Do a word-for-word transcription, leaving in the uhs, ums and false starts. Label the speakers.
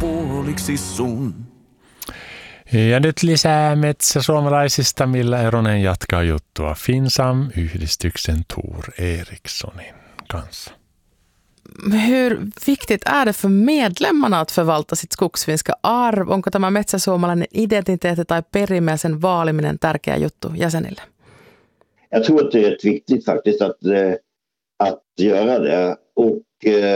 Speaker 1: puoliksi sun.
Speaker 2: Ja nyt lisää metsäsuomalaisista, millä Eronen jatkaa juttua Finsam-yhdistyksen Tor Erikssonin kanssa.
Speaker 3: Hur viktigt är det för medlemmarna att förvalta sitt skogsfinska arv? Onko tämä metsäsuomalainen identiteetti tai perimä ja sen vaaliminen tärkeä juttu jäsenille?
Speaker 4: Jag tror att det är rätt viktigt faktiskt att, att göra det. Och